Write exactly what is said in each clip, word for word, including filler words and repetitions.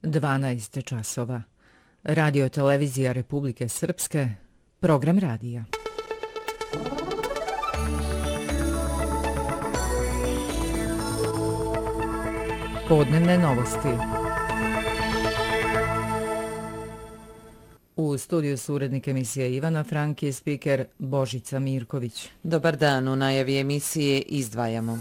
dvanaest časova. Radio televizija Republike Srpske, program radija. Podnevne novosti. U studiju su urednik emisije Ivana Frank i spiker Božica Mirković. Dobar dan, u najavi emisije izdvajamo.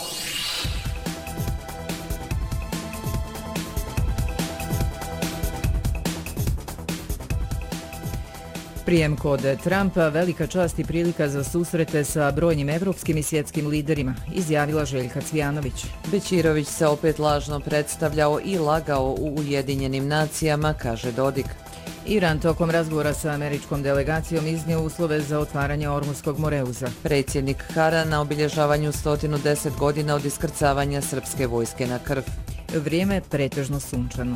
Prijem kod Trumpa, velika čast i prilika za susrete sa brojnim evropskim i svjetskim liderima, izjavila Željka Cvijanović. Bećirović se opet lažno predstavljao i lagao u Ujedinjenim nacijama, kaže Dodik. Iran tokom razgovora sa američkom delegacijom iznio uslove za otvaranje Ormuskog moreuza. Predsjednik Hara na obilježavanju sto deset godina od iskrcavanja srpske vojske na Krf. Vrijeme pretežno sunčano.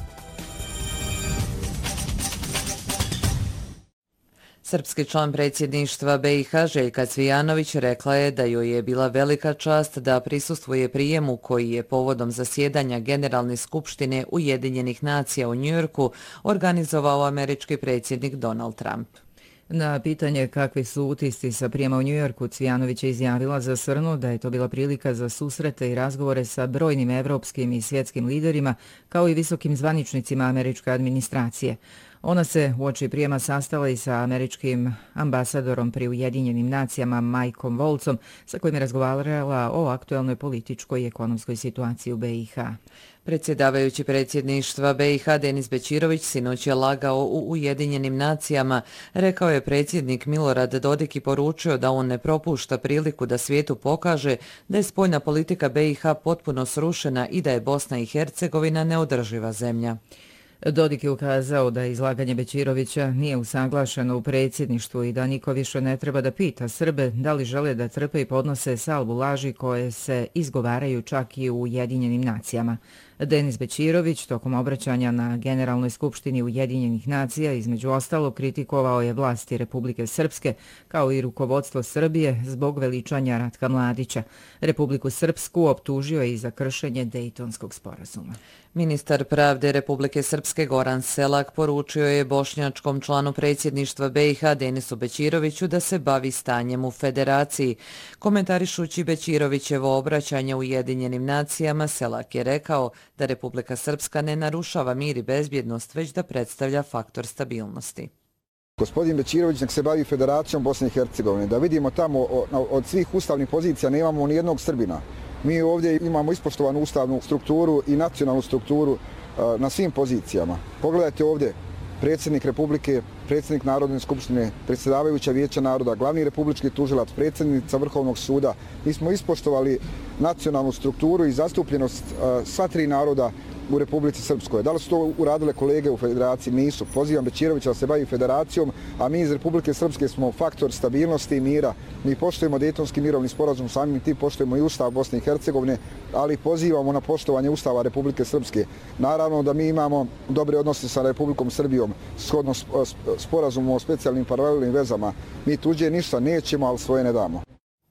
Srpski član predsjedništva B i H Željka Cvijanović rekla je da joj je bila velika čast da prisustvuje prijemu koji je povodom zasjedanja Generalne skupštine Ujedinjenih nacija u Njujorku organizovao američki predsjednik Donald Trump. Na pitanje kakvi su utisci sa prijema u Njujorku, Cvijanović je izjavila za Srnu da je to bila prilika za susrete i razgovore sa brojnim evropskim i svjetskim liderima, kao i visokim zvaničnicima američke administracije. Ona se uoči prijema sastala i sa američkim ambasadorom pri Ujedinjenim nacijama Mikeom Woltzom, sa kojim je razgovarala o aktuelnoj političkoj i ekonomskoj situaciji u B i H. Predsjedavajući predsjedništva B i H Denis Bećirović sinoć je lagao u Ujedinjenim nacijama, rekao je predsjednik Milorad Dodik i poručio da on ne propušta priliku da svijetu pokaže da je spoljna politika B i H potpuno srušena i da je Bosna i Hercegovina neodrživa zemlja. Dodik je ukazao da izlaganje Bećirovića nije usaglašeno u predsjedništvu i da niko više ne treba da pita Srbe da li žele da trpe i podnose salvu laži koje se izgovaraju čak i u Ujedinjenim nacijama. Denis Bećirović tokom obraćanja na Generalnoj skupštini Ujedinjenih nacija između ostalog kritikovao je vlasti Republike Srpske kao i rukovodstvo Srbije zbog veličanja Ratka Mladića. Republiku Srpsku optužio je i za kršenje Dejtonskog sporazuma. Ministar pravde Republike Srpske Goran Selak poručio je bošnjačkom članu predsjedništva B i H Denisu Bećiroviću da se bavi stanjem u federaciji. Komentarišući Bećirovićevo obraćanje u Ujedinjenim nacijama, Selak je rekao da Republika Srpska ne narušava mir i bezbjednost, već da predstavlja faktor stabilnosti. Gospodin Bećirović nek se bavi Federacijom Bosne i Hercegovine, da vidimo tamo od svih ustavnih pozicija nemamo ni jednog Srbina. Mi ovdje imamo ispoštovanu ustavnu strukturu i nacionalnu strukturu na svim pozicijama. Pogledajte ovdje, predsjednik Republike, predsjednik Narodne skupštine, predsjedavajuća Vijeća naroda, glavni republički tužilac, predsjednica Vrhovnog suda. Mi smo ispoštovali nacionalnu strukturu i zastupljenost sva tri naroda u Republici Srpskoj. Da li su to uradile kolege u federaciji? Nisu. Pozivam Bećirovića da se bavi federacijom, a mi iz Republike Srpske smo faktor stabilnosti i mira. Mi poštujemo Dejtonski mirovni sporazum, samim tim poštujemo i Ustav Bosne i Hercegovine, ali pozivamo na poštovanje Ustava Republike Srpske. Naravno da mi imamo dobre odnose sa Republikom Srbijom, shodno sporazumu o specijalnim paralelnim vezama. Mi tuđe ništa nećemo, ali svoje ne damo.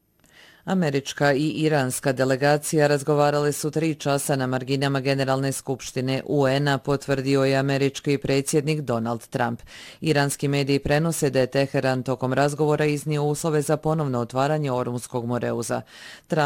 Američka i iranska delegacija razgovarale su tri časa na marginama Generalne skupštine U N-a, potvrdio je američki predsjednik Donald Trump. Iranski mediji prenose da je Teheran tokom razgovora iznio uslove za ponovno otvaranje Ormuskog moreuza.